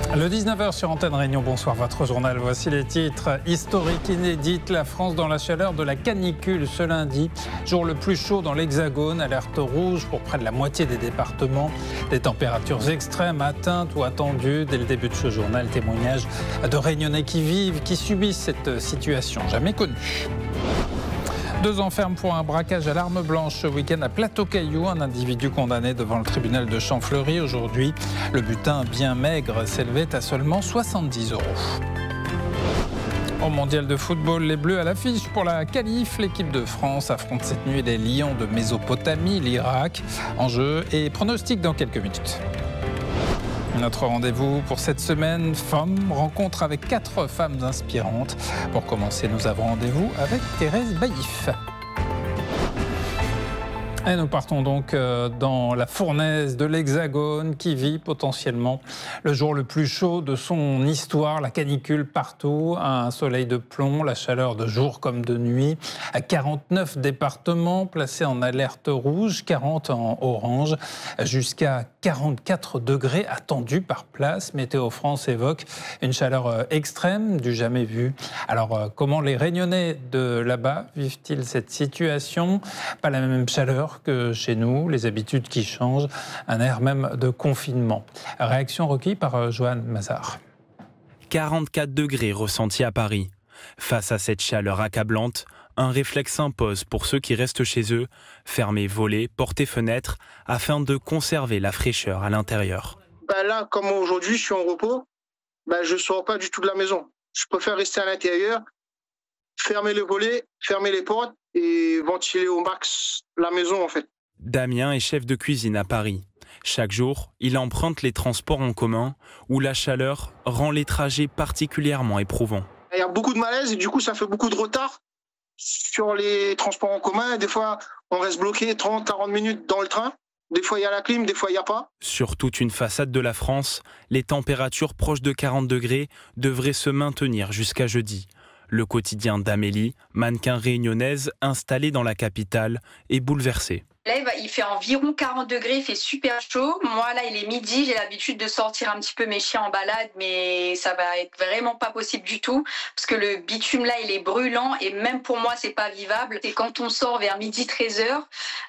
Le 19h sur Antenne Réunion, bonsoir, votre journal. Voici les titres. Historique inédite, la France dans la chaleur de la canicule ce lundi. Jour le plus chaud dans l'Hexagone, alerte rouge pour près de la moitié des départements. Des températures extrêmes atteintes ou attendues. Dès le début de ce journal, témoignage de Réunionnais qui vivent, qui subissent cette situation jamais connue. 2 ans ferme pour un braquage à l'arme blanche ce week-end à Plateau-Caillou. Un individu condamné devant le tribunal de Champfleury aujourd'hui. Le butin bien maigre s'élevait à seulement 70 €. Au mondial de football, les Bleus à l'affiche pour la qualif. L'équipe de France affronte cette nuit les Lions de Mésopotamie, l'Irak. Enjeu et pronostic dans quelques minutes. Notre rendez-vous pour cette semaine, femmes, rencontre avec 4 femmes inspirantes. Pour commencer, nous avons rendez-vous avec Thérèse Baïf. Et nous partons donc dans la fournaise de l'Hexagone qui vit potentiellement le jour le plus chaud de son histoire, la canicule partout, un soleil de plomb, la chaleur de jour comme de nuit, à 49 départements placés en alerte rouge, 40 en orange, jusqu'à 44 degrés attendus par place. Météo France évoque une chaleur extrême du jamais vu. Alors comment les Réunionnais de là-bas vivent-ils cette situation? Pas la même chaleur que chez nous, les habitudes qui changent, un air même de confinement. Réaction recueillie par Joanne Mazard. 44 degrés ressentis à Paris. Face à cette chaleur accablante, un réflexe s'impose pour ceux qui restent chez eux, fermer volets, porter fenêtres, afin de conserver la fraîcheur à l'intérieur. Là, comme aujourd'hui, je suis en repos, je ne sors pas du tout de la maison. Je préfère rester à l'intérieur, fermer les volets, fermer les portes et ventiler au max la maison en fait. Damien est chef de cuisine à Paris. Chaque jour, il emprunte les transports en commun où la chaleur rend les trajets particulièrement éprouvants. Il y a beaucoup de malaise et du coup ça fait beaucoup de retard sur les transports en commun. Des fois on reste bloqué 30-40 minutes dans le train. Des fois il y a la clim, des fois il n'y a pas. Sur toute une façade de la France, les températures proches de 40 degrés devraient se maintenir jusqu'à jeudi. Le quotidien d'Amélie, mannequin réunionnaise installée dans la capitale, est bouleversé. Là, il fait environ 40 degrés, il fait super chaud. Moi, là, il est midi, j'ai l'habitude de sortir un petit peu mes chiens en balade, mais ça va être vraiment pas possible du tout, parce que le bitume, là, il est brûlant, et même pour moi, c'est pas vivable. Et quand on sort vers midi, 13h,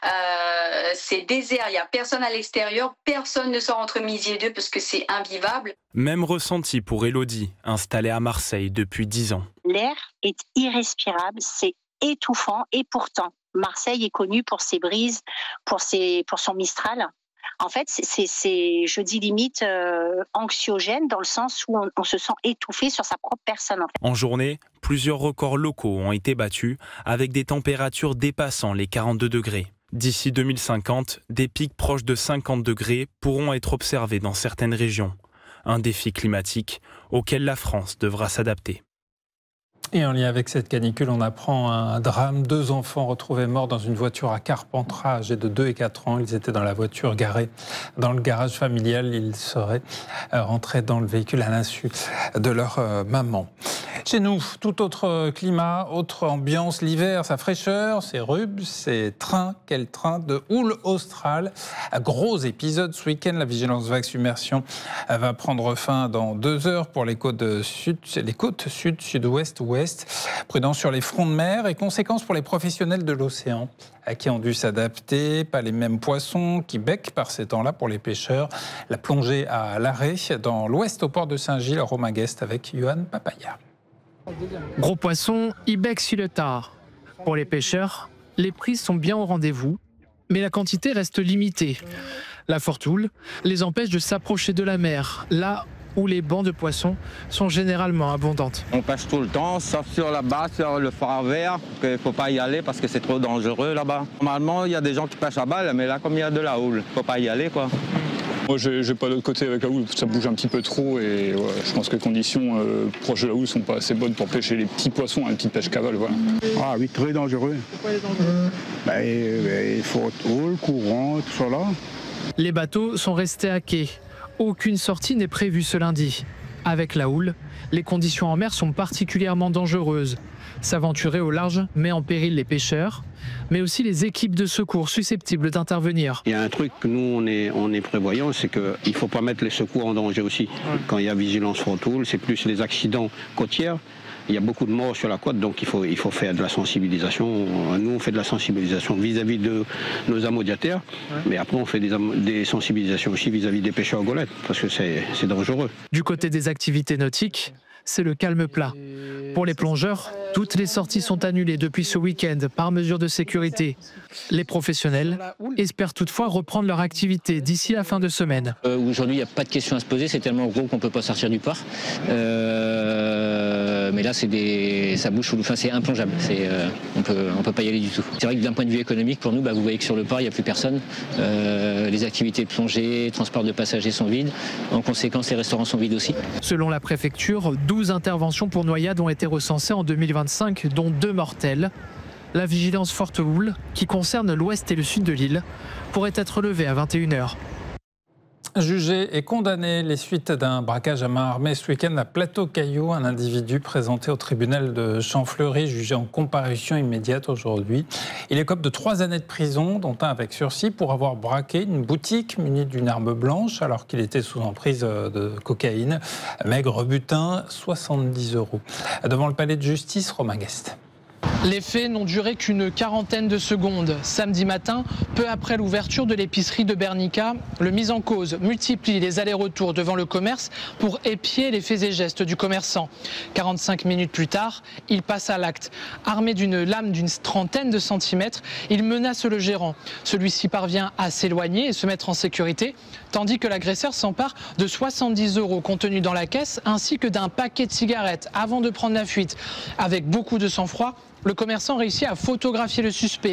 c'est désert, il y a personne à l'extérieur, personne ne sort entre midi et 2, parce que c'est invivable. Même ressenti pour Élodie, installée à Marseille depuis 10 ans. L'air est irrespirable, c'est étouffant, et pourtant, Marseille est connue pour ses brises, pour son Mistral. En fait, c'est je dis limite anxiogène dans le sens où on se sent étouffé sur sa propre personne. En journée, plusieurs records locaux ont été battus avec des températures dépassant les 42 degrés. D'ici 2050, des pics proches de 50 degrés pourront être observés dans certaines régions. Un défi climatique auquel la France devra s'adapter. Et en lien avec cette canicule, on apprend un drame. 2 enfants retrouvés morts dans une voiture à Carpentras, âgés de 2 et 4 ans. Ils étaient dans la voiture garée dans le garage familial. Ils seraient rentrés dans le véhicule à l'insu de leur maman. Chez nous, tout autre climat, autre ambiance. L'hiver, sa fraîcheur, ses rubs, ses trains. Quel train de houle australe. Gros épisode ce week-end. La vigilance vague submersion va prendre fin dans 2 heures pour les côtes sud, sud-ouest, ouest. Prudence sur les fronts de mer et conséquences pour les professionnels de l'océan qui ont dû s'adapter. Pas les mêmes poissons qui becquent par ces temps-là pour les pêcheurs. La plongée à l'arrêt dans l'ouest au port de Saint-Gilles, Romaguest avec Johan Papaya. Gros poisson, ibex sur le tard. Pour les pêcheurs, les prises sont bien au rendez-vous, mais la quantité reste limitée. La forte houle les empêche de s'approcher de la mer, là où les bancs de poissons sont généralement abondantes. On pêche tout le temps, sauf sur là-bas, sur le phare vert, qu'il ne faut pas y aller parce que c'est trop dangereux là-bas. Normalement, il y a des gens qui pêchent à balle, mais là, comme il y a de la houle, il ne faut pas y aller, quoi. Moi, j'ai pas l'autre côté avec la houle, ça bouge un petit peu trop et je pense que les conditions proches de la houle sont pas assez bonnes pour pêcher les petits poissons à une petite pêche cavale. Voilà. Ah oui, très dangereux. Pourquoi il est dangereux? Il faut houle, courant, tout ça là. Les bateaux sont restés à quai. Aucune sortie n'est prévue ce lundi. Avec la houle, les conditions en mer sont particulièrement dangereuses. S'aventurer au large met en péril les pêcheurs, mais aussi les équipes de secours susceptibles d'intervenir. Il y a un truc que nous, on est prévoyants, c'est qu'il ne faut pas mettre les secours en danger aussi. Quand il y a vigilance frontal, c'est plus les accidents côtiers. Il y a beaucoup de morts sur la côte, donc il faut faire de la sensibilisation. Nous, on fait de la sensibilisation vis-à-vis de nos amodiataires, mais après, on fait des sensibilisations aussi vis-à-vis des pêcheurs golettes, parce que c'est dangereux. Du côté des activités nautiques, c'est le calme plat. Pour les plongeurs, toutes les sorties sont annulées depuis ce week-end par mesure de sécurité. Les professionnels espèrent toutefois reprendre leur activité d'ici la fin de semaine. Aujourd'hui, il n'y a pas de question à se poser, c'est tellement gros qu'on ne peut pas sortir du port. Mais là, ça bouge, enfin, c'est implongeable. On peut pas y aller du tout. C'est vrai que d'un point de vue économique, pour nous, vous voyez que sur le port, il n'y a plus personne. Les activités de plongée, transport de passagers sont vides. En conséquence, les restaurants sont vides aussi. Selon la préfecture, 12 interventions pour noyade ont été recensées en 2025, dont 2 mortelles. La vigilance forte houle, qui concerne l'ouest et le sud de l'île, pourrait être levée à 21h. Jugé et condamné les suites d'un braquage à main armée ce week-end à Plateau-Cailloux, un individu présenté au tribunal de Champfleury, jugé en comparution immédiate aujourd'hui. Il écope de 3 années de prison, dont 1 avec sursis, pour avoir braqué une boutique munie d'une arme blanche alors qu'il était sous emprise de cocaïne. Maigre butin, 70 €. Devant le palais de justice, Romain Guest. Les faits n'ont duré qu'une quarantaine de secondes. Samedi matin, peu après l'ouverture de l'épicerie de Bernica, le mis en cause multiplie les allers-retours devant le commerce pour épier les faits et gestes du commerçant. 45 minutes plus tard, il passe à l'acte. Armé d'une lame d'une trentaine de centimètres, il menace le gérant. Celui-ci parvient à s'éloigner et se mettre en sécurité, tandis que l'agresseur s'empare de 70 € contenus dans la caisse ainsi que d'un paquet de cigarettes avant de prendre la fuite. Avec beaucoup de sang-froid, le commerçant réussit à photographier le suspect